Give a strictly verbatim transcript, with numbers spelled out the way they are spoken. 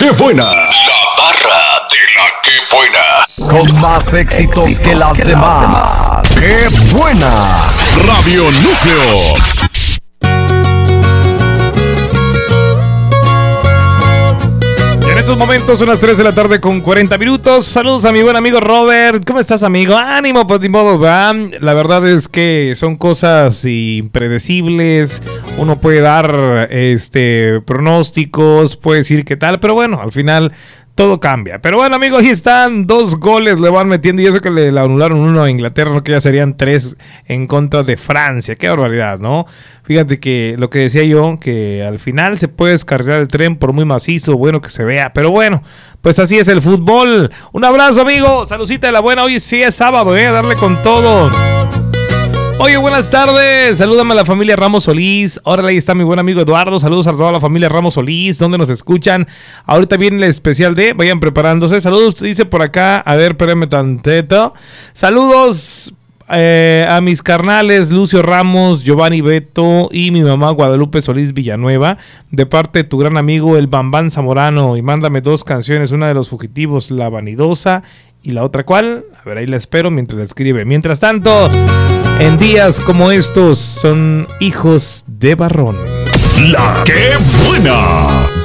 qué buena. La barra de la qué buena. Con más éxitos que las demás. ¡Qué buena! Radio Núcleo. En estos momentos son las tres de la tarde con cuarenta minutos. Saludos a mi buen amigo Robert. ¿Cómo estás, amigo? Ánimo, pues ni modo, ¿va? La verdad es que son cosas impredecibles. Uno puede dar este pronósticos, puede decir qué tal, pero bueno, al final todo cambia. Pero bueno, amigos, ahí están. Dos goles le van metiendo. Y eso que le anularon uno a Inglaterra, ¿no? Que ya serían tres en contra de Francia. Qué barbaridad, ¿no? Fíjate que lo que decía yo, que al final se puede descargar el tren por muy macizo, bueno que se vea. Pero bueno, pues así es el fútbol. Un abrazo, amigo. Saludcita de la buena. Hoy sí es sábado, ¿eh? Darle con todo. Oye, buenas tardes, salúdame a la familia Ramos Solís. Ahora ahí está mi buen amigo Eduardo. Saludos a toda la familia Ramos Solís, donde nos escuchan. Ahorita viene el especial de, vayan preparándose. Saludos, dice por acá, a ver, espérame tantito. Saludos eh, a mis carnales Lucio Ramos, Giovanni Beto y mi mamá Guadalupe Solís Villanueva, de parte de tu gran amigo el Bambán Zamorano. Y mándame dos canciones, una de Los Fugitivos, La Vanidosa, y la otra, ¿cuál? A ver, ahí la espero mientras la escribe. Mientras tanto, en días como estos, son hijos de Barrón. La qué buena.